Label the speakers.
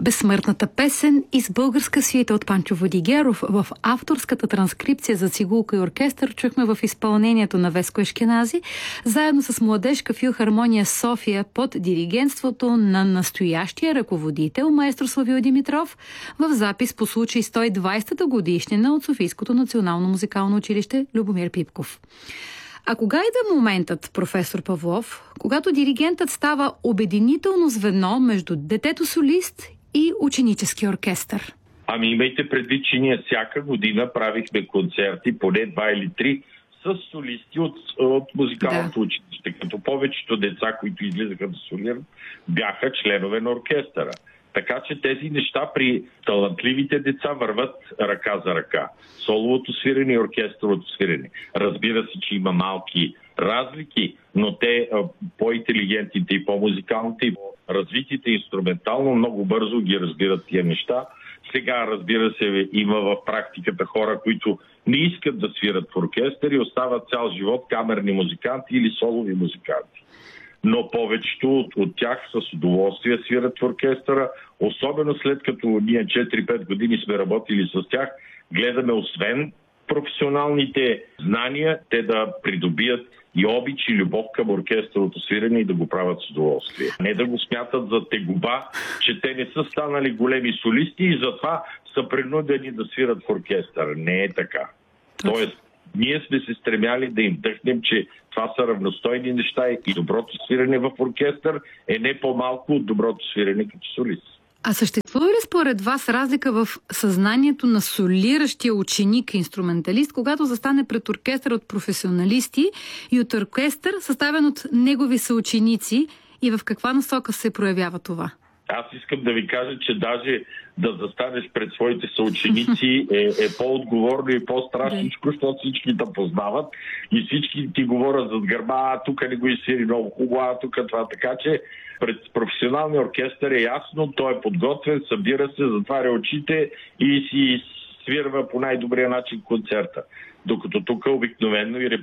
Speaker 1: Безсмъртната песен и с българска свита от Панчо Владигеров в авторската транскрипция за цигулка и оркестър чухме в изпълнението на Веско Ешкенази, заедно с младежка филхармония София под диригентството на настоящия ръководител маестро Славил Димитров в запис по случай 120-та годишнина от Софийското национално музикално училище Любомир Пипков. А кога иде моментът, професор Павлов, когато диригентът става обединително звено между детето солист и ученически оркестър?
Speaker 2: Ами имайте предвид, че ние всяка година правихме концерти, поне 2 или 3, с солисти от музикалното училище, като повечето деца, които излизаха да солират, бяха членове на оркестъра. Така че тези неща при талантливите деца върват ръка за ръка. Соловото свирене и оркестровото свирене. Разбира се, че има малки разлики, но те по-интелигентните и по-музикалните и по-развитите инструментално много бързо ги разбират тия неща. Сега, разбира се, има в практиката хора, които не искат да свират в оркестър и остават цял живот камерни музиканти или солови музиканти. Но повечето от тях с удоволствие свират в оркестъра, особено след като ние 4-5 години сме работили с тях, гледаме освен професионалните знания, те да придобият и обич и любов към оркестровото свирене и да го правят с удоволствие. Не да го смятат за тегуба, че те не са станали големи солисти и затова са принудени да свират в оркестър. Не е така. Тоест, ние сме се стремяли да им вдъхнем, че това са равностойни неща и доброто свирене в оркестър е не по-малко от доброто свирене като солист.
Speaker 1: А съществува ли според вас разлика в съзнанието на солиращия ученик-инструменталист, когато застане пред оркестър от професионалисти и от оркестър, съставен от негови съученици, и в каква насока се проявява това?
Speaker 2: Аз искам да ви кажа, че даже да застанеш пред своите съученици е по-отговорно и по-страшничко, защото всички да познават и всички ти говорят зад гърба, тук не го изсвири много хубаво, тук това. Така че пред професионалния оркестър е ясно, той е подготвен, събира се, затваря очите и си свирва по най-добрия начин концерта. Докато тук обикновено и